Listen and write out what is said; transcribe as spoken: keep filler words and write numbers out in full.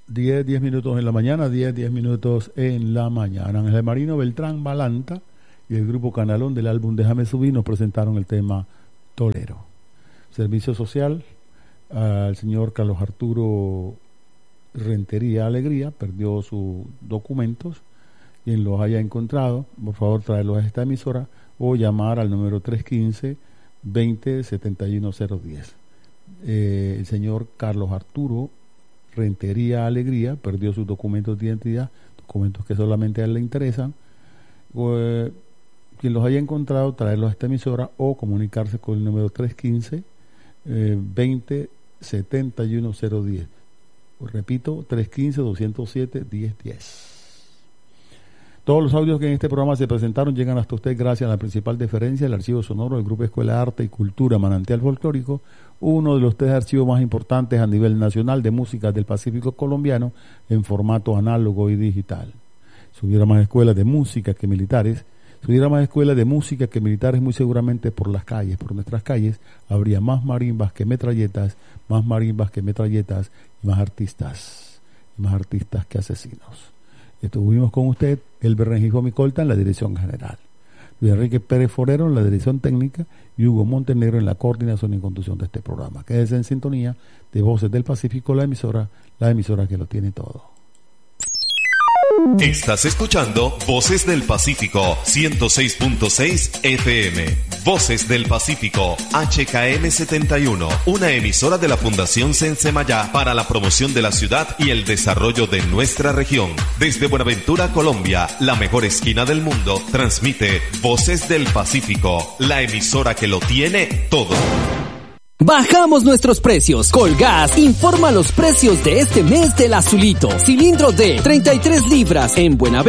diez, diez minutos en la mañana, diez, diez minutos en la mañana. Ángel Marino Beltrán Balanta y el grupo Canalón del álbum Déjame Subir nos presentaron el tema Tolero. Servicio social al señor Carlos Arturo Rentería Alegría, perdió sus documentos. Quien los haya encontrado, por favor traerlos a esta emisora o llamar al número tres uno cinco, veinte, setenta y uno cero diez. Eh, el señor Carlos Arturo Rentería Alegría perdió sus documentos de identidad, documentos que solamente a él le interesan. O, eh, quien los haya encontrado, traerlos a esta emisora o comunicarse con el número tres uno cinco, veinte, setenta y uno cero diez. Pues repito, tres uno cinco, doscientos siete, diez diez. Todos los audios que en este programa se presentaron llegan hasta usted gracias a la principal deferencia del archivo sonoro del Grupo Escuela de Arte y Cultura Manantial Folclórico, uno de los tres archivos más importantes a nivel nacional de música del Pacífico colombiano en formato análogo y digital. Si hubiera más escuelas de música que militares, si hubiera más escuelas de música que militares, muy seguramente por las calles, por nuestras calles, habría más marimbas que metralletas, más marimbas que metralletas y más artistas, y más artistas que asesinos. Estuvimos con usted, Elber Rengifo Micolta en la dirección general, Luis Enrique Pérez Forero en la dirección técnica y Hugo Montenegro en la coordinación y conducción de este programa. Quédese en sintonía de Voces del Pacífico, la emisora, la emisora que lo tiene todo. Estás escuchando Voces del Pacífico, ciento seis punto seis F M. Voces del Pacífico, H K M setenta y uno, una emisora de la Fundación Sensemayá para la promoción de la ciudad y el desarrollo de nuestra región. Desde Buenaventura, Colombia, la mejor esquina del mundo, transmite Voces del Pacífico, la emisora que lo tiene todo. Bajamos nuestros precios. Colgas informa los precios de este mes del azulito. Cilindro de treinta y tres libras en Buenaventura.